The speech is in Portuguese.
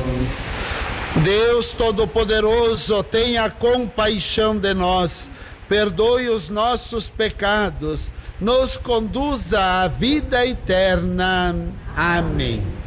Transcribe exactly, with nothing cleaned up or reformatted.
nós. Deus Todo-Poderoso, tenha compaixão de nós, perdoe os nossos pecados, nos conduza à vida eterna. Amém.